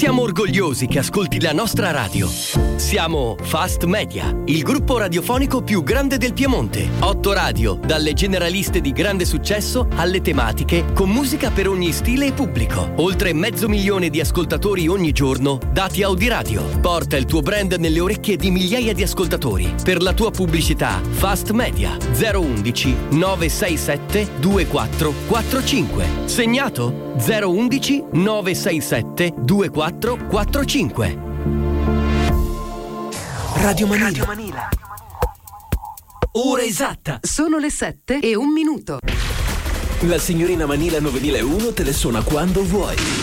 Siamo orgogliosi che ascolti la nostra radio. Siamo Fast Media, il gruppo radiofonico più grande del Piemonte. 8 radio, dalle generaliste di grande successo alle tematiche, con musica per ogni stile e pubblico. Oltre 500.000 di ascoltatori ogni giorno, dati Audiradio. Porta il tuo brand nelle orecchie di migliaia di ascoltatori. Per la tua pubblicità, Fast Media 011 967 2445. Segnato? 011 967 2445. Radio Manila. Ora esatta. Sono le 7:01. La signorina Manila 9001 te le suona quando vuoi.